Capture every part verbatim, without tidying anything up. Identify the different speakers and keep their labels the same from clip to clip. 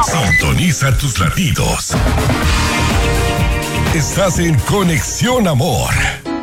Speaker 1: Sintoniza tus latidos. Estás en Conexión Amor.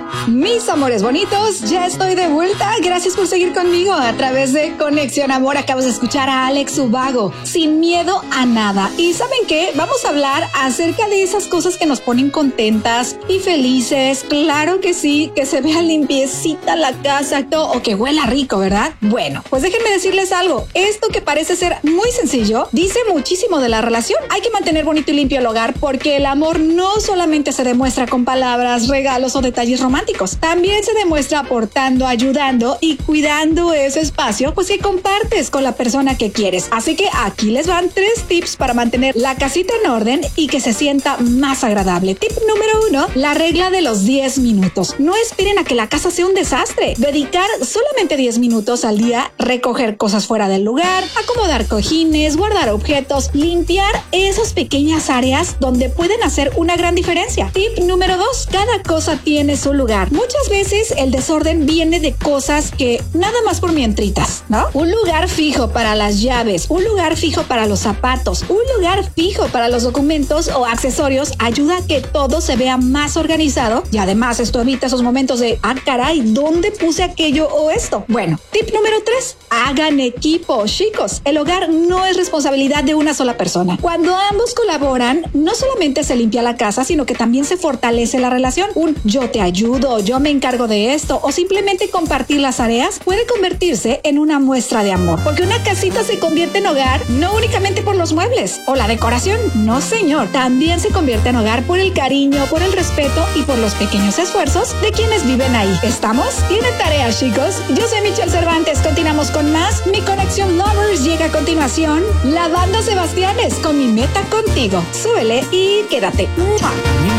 Speaker 2: Mis amores bonitos, ya estoy de vuelta. Gracias por seguir conmigo a través de Conexión Amor. Acabas de escuchar a Alex Ubago, Sin Miedo a Nada. ¿Y saben qué? Vamos a hablar acerca de esas cosas que nos ponen contentas y felices. Claro que sí, que se vea limpiecita la casa o que huela rico, ¿verdad? Bueno, pues déjenme decirles algo. Esto que parece ser muy sencillo, dice muchísimo de la relación. Hay que mantener bonito y limpio el hogar porque el amor no solamente se demuestra con palabras, regalos o detalles románticos. También se demuestra aportando, ayudando y cuidando ese espacio, pues que compartes con la persona que quieres. Así que aquí les van tres tips para mantener la casita en orden y que se sienta más agradable. Tip número uno, la regla de los diez minutos. No esperen a que la casa sea un desastre. Dedicar solamente diez minutos al día, recoger cosas fuera del lugar, acomodar cojines, guardar objetos, limpiar esas pequeñas áreas donde pueden hacer una gran diferencia. Tip número dos, cada cosa tiene su lugar. Muchas veces el desorden viene de cosas que nada más por mientritas, ¿no? Un lugar fijo para las llaves, un lugar fijo para los zapatos, un lugar fijo para los documentos o accesorios ayuda a que todo se vea más organizado y además esto evita esos momentos de, ah, caray, ¿dónde puse aquello o esto? Bueno, tip número tres, hagan equipo, chicos. El hogar no es responsabilidad de una sola persona. Cuando ambos colaboran, no solamente se limpia la casa, sino que también se fortalece la relación. Un yo te ayudo, yo me encargo de esto o simplemente compartir las tareas puede convertirse en una muestra de amor. Porque una casita se convierte en hogar no únicamente por los muebles o la decoración, no señor, también se convierte en hogar por el cariño, por el respeto y por los pequeños esfuerzos de quienes viven ahí. ¿Estamos? Tiene tarea, chicos. Yo soy Michelle Cervantes, continuamos con más. Mi Conexión Lovers llega a continuación. La banda Sebastianes con Mi Meta Contigo. Súbele y quédate. ¡Mua!